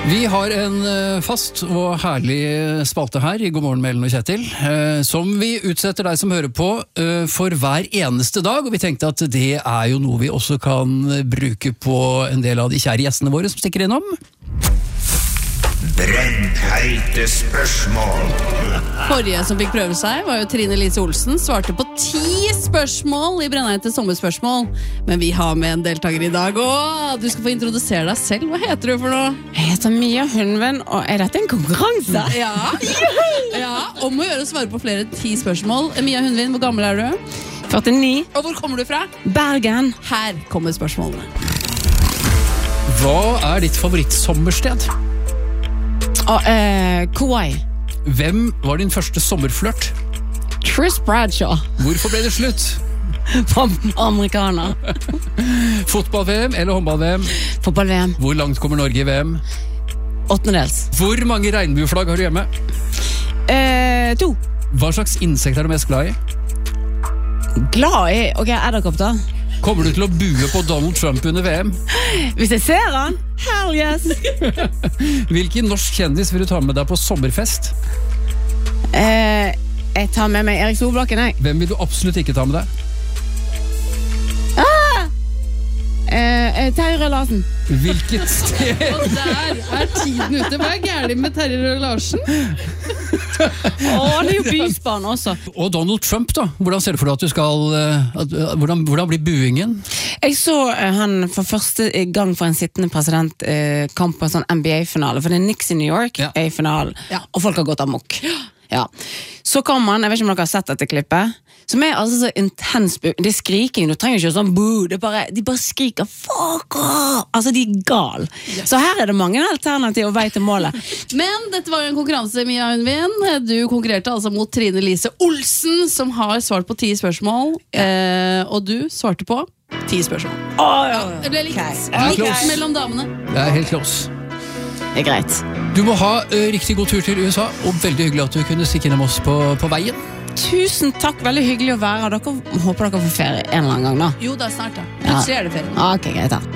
Vi har en fast og herlig spalte her i God morgen med Ellen og Kjetil, som vi utsetter deg som hører på for hver eneste dag, og vi tenkte at det er jo noe vi også kan bruke på en del av de kjære gjestene våre som stikker innom. Brennheite spørsmål. Forrige som fikk prøve seg var jo Trine Lise Olsen. Svarte på 10 spørsmål i Brennheite sommerspørsmål. Men vi har med en deltaker i dag, og du skal få introdusere deg selv. Hva heter du for noe? Jeg heter Mia Hundven, og er dette en konkurranse? Ja, om å gjøre å svare på flere 10 spørsmål. Mia Hundven, hvor gammel er du? 49. Og hvor kommer du fra? Bergen. Her kommer spørsmålene. Hva er ditt favorittsommersted? Kauai. Hvem var din første sommerflørt? Chris Bradshaw. Hvorfor ble det slutt? Amerikaner. Fotball-VM eller håndball-VM? Fotball-VM. Hvor langt kommer Norge i VM? 8. Hvor mange regnbueflagg har du hjemme? 2. Hva slags insekt er du mest glad i? Glad i, edderkopp da. Kommer du til å bue på Donald Trump under VM? Hvis jeg ser han, hell yes. Hvilken norsk kjendis vil du ta med deg på sommerfest? Jeg tar med meg Erik Solbakken, jeg. Hvem vil du absolutt ikke ta med deg? Terje Rød Larsen. Hvilket sted? Og der er tiden ute. Hva er gærlig med Terje Rød Larsen? Han er jo bysbarn også. Og Donald Trump da? Hvordan ser du for deg at du skal... Hvordan blir buingen? Jeg så han for første gang for en sittende presidentkamp på en sånn NBA-finale, for det er Knicks i New York, Ja. i finalen, og folk har gått amok. Ja. Så kom han, jeg vet ikke om dere har sett dette klippet, som er altså så intens, det er skriking, du trenger ikke sånn boo, de bare skriker, fuck off, altså de er gal. Yes. Så her er det mange alternativer og vei til målet. Men dette var jo en konkurranse, Mia Hundven. Du konkurrerte altså mot Trine Lise Olsen, som har svart på 10 spørsmål, og du svarte på 10 spørsmål. Det ble likt, likt mellom damene. Det er helt close. Det er greit. Du må ha riktig god tur til USA, og veldig hyggelig at du kunne stikke innom oss på veien. Tusen takk, veldig hyggelig å være her. Håper dere får ferie en eller annen gang da. Jo, det er snart da. Plutselig er det ferie. Ok, greit da.